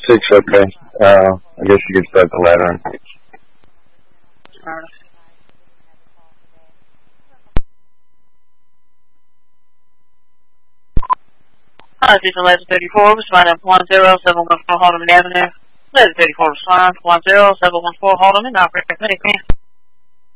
6, okay. I guess you can start the laddering. Alright. Hi, this is 1134, respond at 10714 Haldeman Avenue. 1134, respond 10714 Haldeman, operator, medic, man.